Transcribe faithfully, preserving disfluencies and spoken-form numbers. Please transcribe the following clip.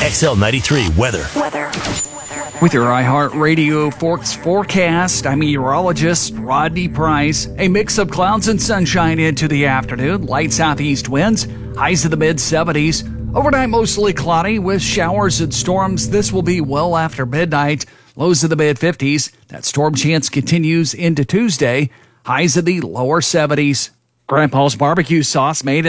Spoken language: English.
X L ninety-three weather. Weather. With your iHeartRadio Forks forecast, I'm meteorologist Rodney Price. A mix of clouds and sunshine into the afternoon. Light southeast winds, highs in the mid seventies. Overnight mostly cloudy with showers and storms. This will be well after midnight. Lows in the mid fifties. That storm chance continues into Tuesday. Highs in the lower seventies. Grandpa's barbecue sauce made